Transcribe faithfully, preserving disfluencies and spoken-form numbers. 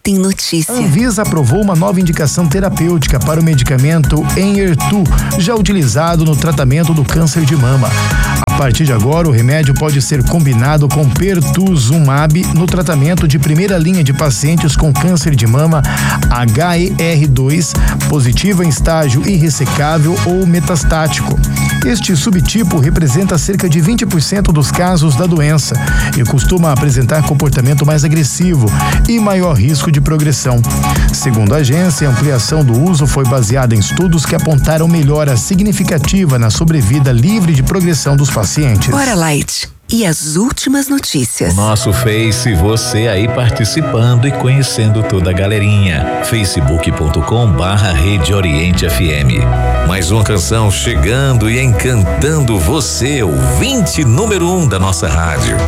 tem notícia. A Anvisa aprovou uma nova indicação terapêutica para o medicamento Enhertu, já utilizado no tratamento do câncer de mama. A partir de agora, o remédio pode ser combinado com pertuzumab no tratamento de primeira linha de pacientes com câncer de mama H E R dois, positivo em estágio irressecável ou metastático. Este subtipo representa cerca de vinte por cento dos casos da doença e costuma apresentar comportamento mais agressivo e maior risco de progressão. Segundo a agência, a ampliação do uso foi baseada em estudos que apontaram melhora significativa na sobrevida livre de progressão dos pacientes. Hora Light. E as últimas notícias. O nosso Face, você aí participando e conhecendo toda a galerinha. facebook ponto com barra Rede Oriente F M. Mais uma canção chegando e encantando você, ouvinte número um da nossa rádio.